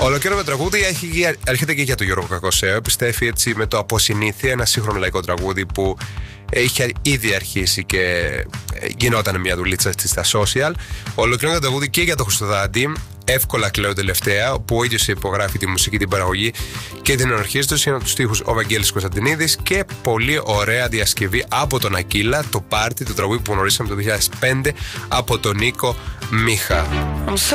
Ολοκληρωμένο τραγούδι έρχεται και για τον Γιώργο Κακοσέο. Επιστρέφει έτσι με το Από Συνήθεια, ένα σύγχρονο λαϊκό τραγούδι που είχε ήδη αρχίσει και γινόταν μια δουλίτσα στα social. Ολοκληρώνεται το τραγούδι και για τον Χριστοδάντη. Εύκολα κλαίω τελευταία, που ο ίδιος υπογράφει τη μουσική, την παραγωγή και την ενορχήστρωση. Είναι από τους στίχους ο Βαγγέλης Κωνσταντινίδης και πολύ ωραία διασκευή από τον Ακύλα, το Πάρτι, το τραγούδι που γνωρίσαμε το 2005 από τον Νίκο Μίχα.